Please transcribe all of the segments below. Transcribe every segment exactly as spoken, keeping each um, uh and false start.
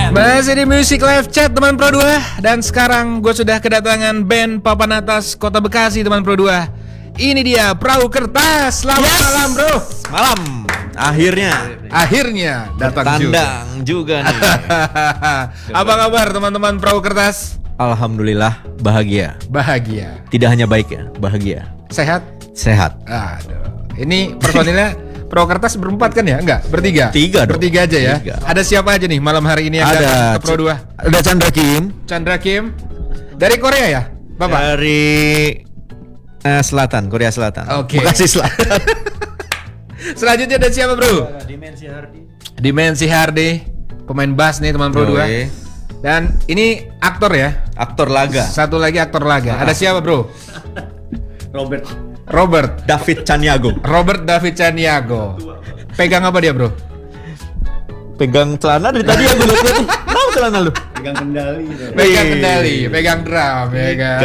Masih di Music Live Chat teman Pro dua. Dan sekarang gue sudah kedatangan band papan atas Kota Bekasi teman Pro dua. Ini dia Perahu Kertas. Selamat yes. malam bro. Malam. Akhirnya Akhirnya datang tandang juga, juga nih. Apa kabar teman-teman Perahu Kertas? Alhamdulillah bahagia. Bahagia. Tidak hanya baik ya, bahagia. Sehat? Sehat. Aduh. Ini personilnya Perahu Kertas berempat kan ya? Enggak, bertiga. Tiga dong. Bertiga aja ya. Tiga. Ada siapa aja nih malam hari ini yang ada datang ke Pro dua? Ada Chandra Kim. Chandra Kim. Dari Korea ya, Bapak? Dari uh, Selatan, Korea Selatan. Oke. Okay. Bekasi Selatan. Selanjutnya ada siapa bro? Dimensi Hardi. Dimensi Hardi, pemain bass nih teman Pro dua. Dan ini aktor ya? Aktor laga. Satu lagi aktor laga. Ah. Ada siapa bro? Robert. Robert David Caniago. Robert David Caniago. Pegang apa dia bro? Pegang celana dari tadi aku lihat tuh. Mau celana lu? Pegang kendali. Pegang kendali, pegang drum ya kan.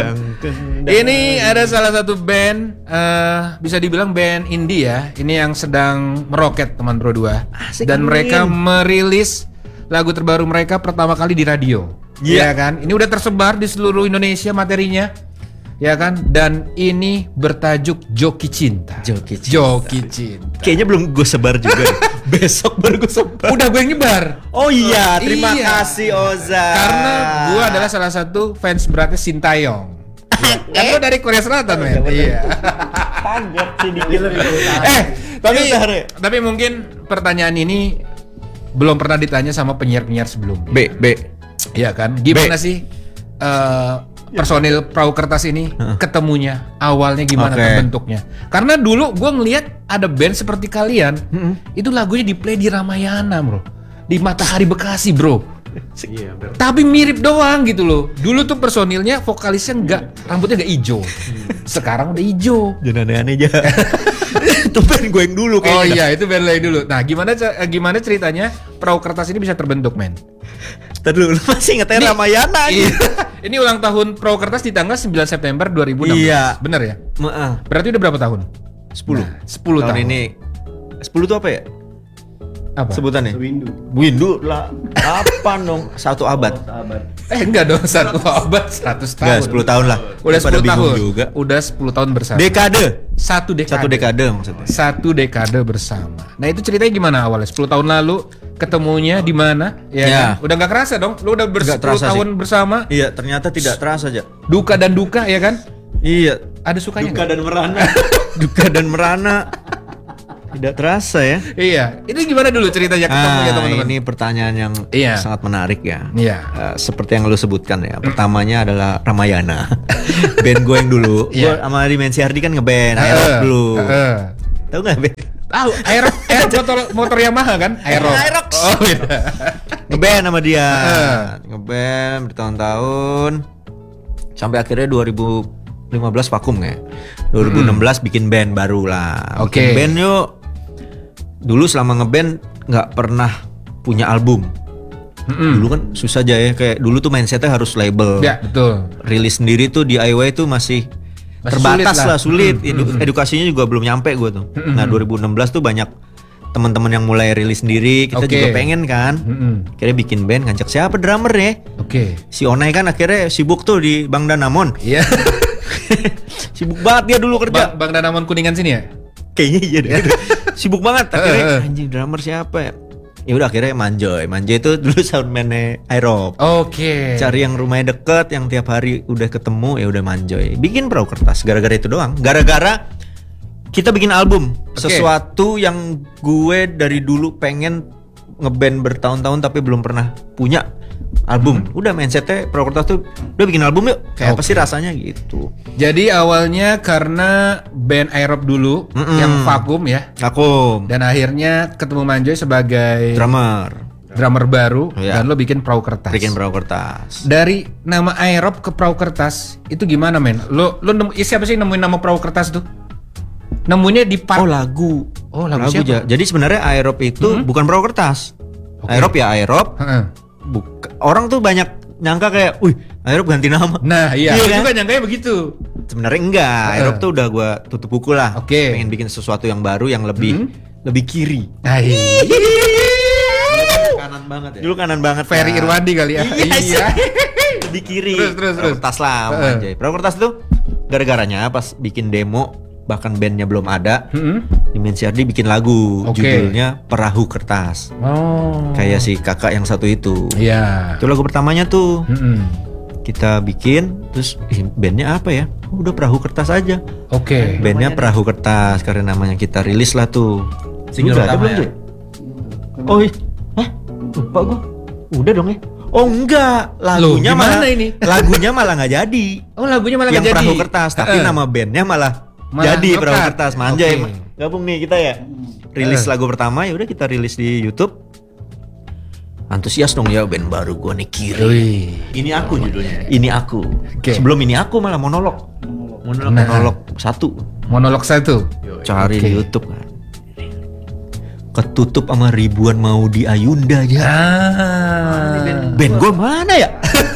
Ini ada salah satu band uh, bisa dibilang band indie ya. Ini yang sedang meroket teman Pro dua. Asik. Dan mereka merilis lagu terbaru mereka pertama kali di radio. Iya yeah. kan? Ini udah tersebar di seluruh Indonesia materinya. Ya kan? Dan ini bertajuk Joki Cinta. Joki Cinta. Joki Cinta. Kayaknya belum gue sebar juga. Besok baru gue sebar. Udah gue yang nyebar. Oh iya, terima iya. kasih Oza. Karena gue adalah salah satu fans beratnya Sintayong. Kan lo dari Korea Selatan men. Iya. Kaget sih dikit. Eh, tapi tapi mungkin pertanyaan ini belum pernah ditanya sama penyiar-penyiar sebelumnya. B B. Iya kan? Gimana B. sih uh, personil Perahu Kertas ini huh? ketemunya? Awalnya gimana okay. terbentuknya? Karena dulu gue ngelihat ada band seperti kalian, hmm. itu lagunya di play di Ramayana bro, di Matahari Bekasi bro. Iya, tapi mirip doang gitu loh. Dulu tuh personilnya vokalisnya enggak, rambutnya enggak hijau. Sekarang udah hijau. Jangan aneh-aneh aja. Itu band gue yang dulu kayaknya. Oh iya, itu band lo yang dulu. Nah, gimana gimana ceritanya Perahu Kertas ini bisa terbentuk, men? Ntar dulu, lu masih ngetain Ramayana aja. Ini ulang tahun Perahu Kertas di tanggal sembilan September dua ribu enam belas. Iya. Bener ya? Maaf. Berarti udah berapa tahun? sepuluh. Nah, sepuluh tahun. Tahun ini sepuluh tuh apa ya? Apa? Sebutannya? Windu. Windu lah. Apa dong? Satu abad. Oh, abad. Eh enggak dong, satu abad seratus tahun. Enggak, sepuluh tahun lah. Udah sepuluh tahun juga. Udah sepuluh tahun bersama. Dekade. Satu dekade. Satu dekade maksudnya. Satu dekade bersama. Nah, itu ceritanya gimana awalnya? sepuluh tahun lalu ketemunya di mana? Ya, ya. Kan? Udah enggak kerasa dong. Lu udah bersepuluh tahun sih. Bersama. Iya, ternyata tidak terasa aja. Duka dan duka ya kan? Iya. Ada sukanya Duka gak? dan merana. Duka dan merana. Tidak terasa ya. Iya. Ini gimana dulu ceritanya ketemunya ah, teman-teman? Ini pertanyaan yang iya. sangat menarik ya. Iya. Uh, seperti yang lu sebutkan ya. Pertamanya adalah Ramayana. Band gue yang dulu. Gue sama Dimensi Hardi kan ngeband Aerob uh, dulu. Uh, uh. Tahu nggak band? Tahu. Aerob, Aerob motor motor Yamaha kan? Aerob. Aerob. Oh iya. Ngeband sama dia. Uh. Ngeband bertahun-tahun. Sampai akhirnya dua ribu lima belas vakum ya. dua ribu enam belas hmm. bikin band baru lah. Oke. Okay. Bikin band yuk. Dulu selama ngeband nggak pernah punya album. Mm-hmm. Dulu kan susah aja ya, kayak dulu tuh mindsetnya harus label. Ya betul. Rilis sendiri tuh D I Y itu masih, masih terbatas sulit lah. lah, sulit. Mm-hmm. Edu- edukasinya juga belum nyampe gue tuh. Mm-hmm. Nah dua ribu enam belas tuh banyak teman-teman yang mulai rilis sendiri. Kita okay. juga pengen kan. Mm-hmm. Akhirnya bikin band, ngajak siapa drummer ya? Oke. Okay. Si Onai kan akhirnya sibuk tuh di Bang Danamon. Iya. Sibuk banget dia dulu kerja. Bang, Bang Danamon Kuningan sini ya? Kayaknya iya deh. Sibuk banget akhirnya anjing drummer siapa ya? Ya udah akhirnya Manjoy. Manjoy itu dulu soundman-nya Aerob. Oke. Okay. Cari yang rumahnya deket, yang tiap hari udah ketemu, ya udah Manjoy. Bikin Perahu Kertas gara-gara itu doang. Gara-gara kita bikin album, okay. sesuatu yang gue dari dulu pengen ngeband bertahun-tahun tapi belum pernah punya album. Hmm. Udah mindsetnya Perahu Kertas tuh udah bikin album yuk. Kayak okay. apa sih rasanya gitu. Jadi awalnya karena band Aerob dulu Mm-mm. yang vakum ya. Vakum. Dan akhirnya ketemu Manjoy sebagai drummer. Drummer baru ya. Dan lo bikin Perahu Kertas. Bikin Perahu Kertas. Dari nama Aerob ke Perahu Kertas itu gimana men? Lo lo nemu, siapa sih nemuin nama Perahu Kertas tuh? Nemunya di part... Oh lagu. Oh lagu, lagu siapa? Jadi sebenarnya Aerob itu mm-hmm. bukan Perahu Kertas. Okay. Aerob ya Aerob. Uh-uh. Buka, orang tuh banyak nyangka kayak, wih, Aerob ganti nama. Nah, iya, iya kan? juga nyangkanya begitu. Sebenarnya enggak. Uh. Aerob tuh udah gue tutup buku lah. Oke. Okay. Pengen bikin sesuatu yang baru yang lebih hmm? lebih kiri. Nah, kanan banget ya. Dulu kanan banget. Ferry kan. Irwandi kali ya. Iya. Lebih kiri. Terus, terus, Perahu terus. kertas lah, Heeh. Manjai. Perahu kertas tuh gara-garanya pas bikin demo, bahkan bandnya belum ada, Mm-mm. Dimensi Ardi bikin lagu, Oke. judulnya Perahu Kertas. Oh. Kayak si kakak yang satu itu. Iya. Itu lagu pertamanya tuh. Mm-mm. Kita bikin, terus eh, bandnya apa ya? Oh, udah Perahu Kertas aja. Oke. Bandnya Perahu Kertas karena namanya kita rilis lah tuh. Single Udah ada pertama belum, ya? Jay? Oh, iya. Hah? Lupa gua. Udah dong ya. Oh enggak, lagunya Loh, gimana malah ini? lagunya malah nggak jadi. Oh, lagunya malah Yang nggak jadi. Perahu Kertas, tapi Eh. nama bandnya malah, Malah jadi melekat. Perahu Kertas. Manjai, Oke. gabung nih kita ya. Rilis Eh. lagu pertama, ya udah kita rilis di YouTube. Antusias dong ya, band baru gua nih Kiri. Wih. Ini aku judulnya. Ini aku. Oke. Sebelum ini aku malah monolog. Monolog. Nah. Monolog satu. Monolog satu. Cari Oke. di YouTube kan. Ketutup sama ribuan mau di Ayunda aja. Ah. Band gue mana ya?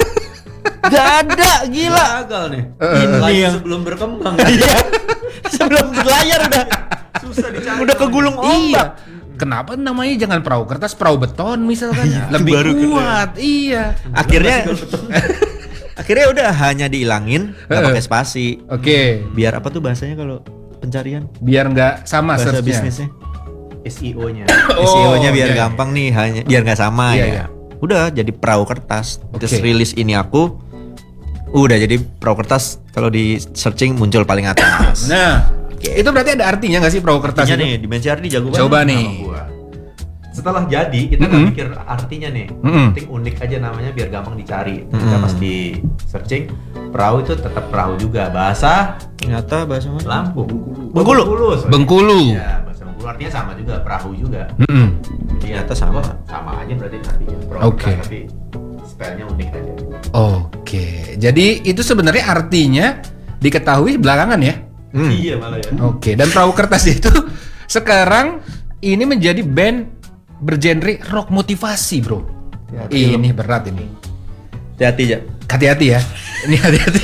Gak ada, gila. Gagal nih. Ini Lagi yang sebelum berkembang. Iya. Sebelum berlayar udah Susah dicari. udah kegulung Iya. ombak. Kenapa namanya jangan perahu kertas, perahu beton misalkan? Lebih baru kuat. Iya. Akhirnya akhirnya udah hanya dihilangin, nggak pakai spasi. Oke. Biar apa tuh bahasanya kalau pencarian? Biar nggak sama Bahasa search-nya. bisnisnya. S E O-nya. S E O-nya biar iya, iya. gampang nih, hanya biar nggak sama Iya, ya. iya. Udah jadi perahu kertas. Terus Oke. rilis ini aku. Udah jadi perahu kertas kalau di searching muncul paling atas. Nah, itu berarti ada artinya nggak sih perahu kertas Artinya itu? nih, Dimensi Ardi jago banget. Coba Nama nih. gua. Setelah jadi kita nggak Mm-mm. mikir artinya nih. Mm-mm. Penting unik aja namanya biar gampang dicari. Kita Mm-mm. pas di searching perahu itu tetap perahu juga. Bahasa Ternyata bahasa mana? Lampung. Bengkulu. sorry. Bengkulu. Iya, bahasa Bengkulu artinya sama juga, perahu juga. Mm-mm. Jadi Ternyata ya, sama. oh, sama aja berarti artinya. Perahu Oke. kertas, tapi stylenya unik aja. Oke. Jadi itu sebenarnya artinya diketahui belakangan ya? Hmm. Iya malah ya. Oke. Dan perahu kertas itu sekarang ini menjadi band bergenre rock motivasi, bro. Hati-hati, Ini berat ini. Hati-hati aja. Hati-hati ya. Ini hati-hati.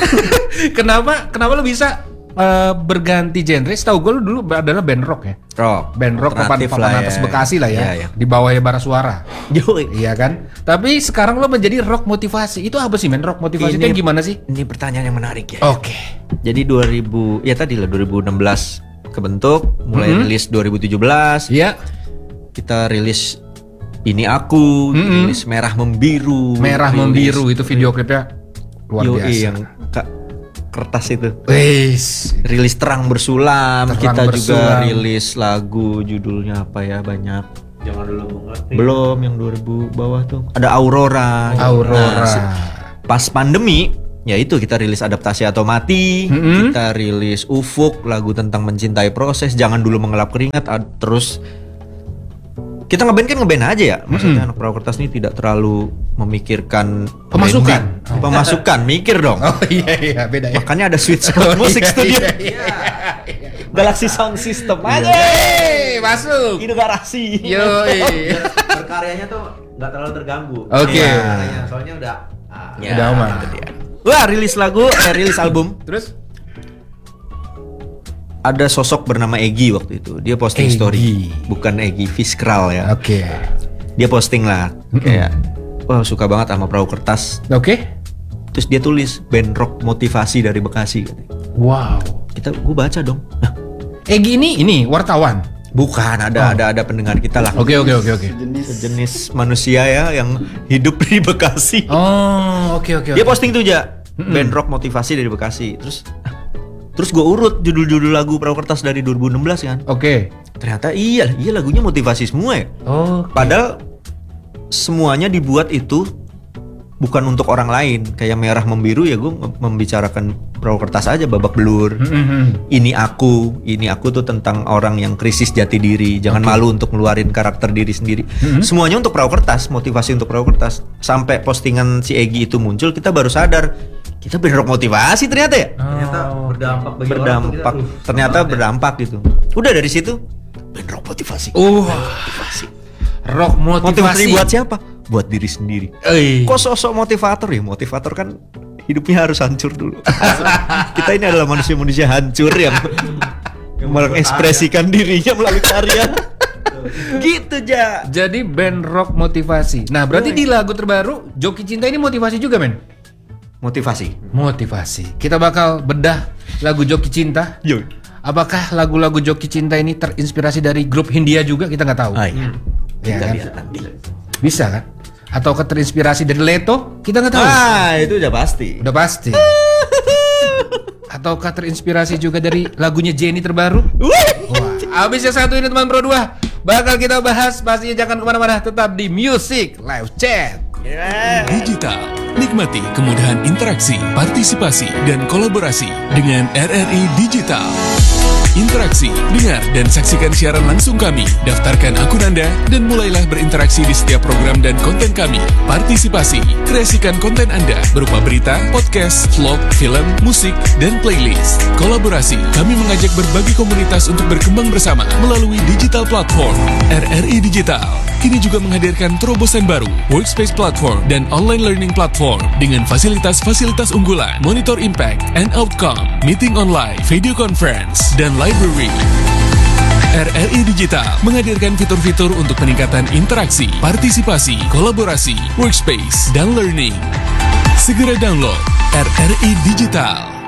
Kenapa? Kenapa lo bisa eh, berganti genre? Setahu gue lo dulu adalah band rock ya. Rock. Band rock papan Alternatif papan lah atas ya. Bekasi lah ya. Iya, iya. Di bawahnya Bara Suara. Yoi. Iya kan? Tapi sekarang lo menjadi rock motivasi. Itu apa sih, men? Rock motivasi itu Ini- yang gimana sih? Ini pertanyaan yang menarik ya. Oke. Jadi dua ribu ya tadi lah dua ribu enam belas kebentuk, mulai Mhm. rilis dua ribu tujuh belas. Iya. Kita rilis Ini Aku, Mhm. rilis Merah Membiru. Merah rilis- membiru itu video klipnya luar Yoi, biasa. yang Kak kertas itu. Wis. Rilis Terang Bersulam, Terang kita juga Bersulam. rilis lagu judulnya apa ya banyak. Jangan dulu mengerti. Belum yang dua ribu bawah tuh. Ada Aurora. Aurora. Nah, se- pas pandemi, ya itu kita rilis Adaptasi atau Mati, Mm-mm. kita rilis Ufuk, lagu tentang mencintai proses, Jangan Dulu Mengelap Keringat, ad- terus kita ngeband kan ngeband aja ya. Maksudnya anak perahu kertas ini tidak terlalu memikirkan Pemasukan. branding. Pemasukan, mikir dong. Oh iya iya beda ya. Makanya ada Sweet Spot Oh, Music iya, Studio. iya, iya. Galaxy Sound System aja. Yeay, masuk. Ini garasi. Yoi. Berkaryanya tuh nggak terlalu terganggu. Oke. Iya, berkaryanya. Soalnya udah ah, Ya, Udah aman. itu dia. Wah, rilis lagu, eh rilis album. Terus? Ada sosok bernama Egi waktu itu. Dia posting Egi. story, bukan Egi Fiskral ya. Oke. Dia posting lah kayak wah suka banget sama perahu kertas. Oke. Terus dia tulis band rock motivasi dari Bekasi. Wow. Kita gue baca dong. Nah, Egi ini ini wartawan. bukan ada Oh. ada ada pendengar kita lah. Oke oke oke oke. Sejenis manusia ya yang hidup di Bekasi. Oh, oke oke. Dia oke. posting tuh aja band rock motivasi dari Bekasi. Terus ah, terus gue urut judul-judul lagu perahu kertas dari dua ribu enam belas kan. Oke. Ternyata iya, iya lagunya motivasi semua ya. Oh. Padahal semuanya dibuat itu bukan untuk orang lain. Kayak Merah Membiru ya gue membicarakan perahu kertas aja babak belur. Ini aku, ini aku tuh tentang orang yang krisis jati diri. Jangan malu untuk ngeluarin karakter diri sendiri. Semuanya untuk perahu kertas, motivasi untuk perahu kertas. Sampai postingan si Egi itu muncul, kita baru sadar kita band rock motivasi ternyata ya. ternyata berdampak bagi orang tuh Berdampak, kita, uh, ternyata banget ya. berdampak gitu. Udah dari situ band rock motivasi. Uh. Rock motivasi. Motivasi buat siapa? Buat diri sendiri. Eh. Kok sosok motivator ya? Motivator kan hidupnya harus hancur dulu. Kita ini adalah manusia-manusia hancur yang mengekspresikan dirinya melalui karya. Gitu Ja. Jadi band rock motivasi. Nah, berarti di lagu terbaru Joki Cinta ini motivasi juga, men? Motivasi. Motivasi. Kita bakal bedah lagu Joki Cinta. Yo. Apakah lagu-lagu Joki Cinta ini terinspirasi dari grup Hindia juga? Kita nggak tahu. Oh, iya. Ya, Kita kan? lihat nanti. Bisa kan? Atau terinspirasi dari Leto? Kita nggak tahu. Ah, itu udah pasti. Udah pasti. Ataukah terinspirasi juga dari lagunya Jenny terbaru? Wah, abis yang satu ini teman Pro dua bakal kita bahas. Pastinya jangan kemana-mana, tetap di Music Live Chat. Yeah. Digital. Nikmati kemudahan interaksi, partisipasi, dan kolaborasi dengan R R I Digital. Interaksi, dengar, dan saksikan siaran langsung kami. Daftarkan akun Anda dan mulailah berinteraksi di setiap program dan konten kami. Partisipasi, kreasikan konten Anda berupa berita, podcast, vlog, film, musik, dan playlist. Kolaborasi, kami mengajak berbagai komunitas untuk berkembang bersama melalui digital platform. R R I Digital kini juga menghadirkan terobosan baru, workspace platform dan online learning platform dengan fasilitas-fasilitas unggulan, monitor impact and outcome, meeting online, video conference, dan library. R R I Digital menghadirkan fitur-fitur untuk peningkatan interaksi, partisipasi, kolaborasi, workspace, dan learning. Segera download R R I Digital.